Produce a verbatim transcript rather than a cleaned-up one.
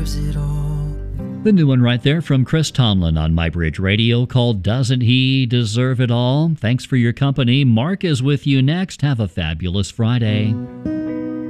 The new one right there from Chris Tomlin on MyBridge Radio called Doesn't He Deserve It All? Thanks for your company. Mark is with you next. Have a fabulous Friday.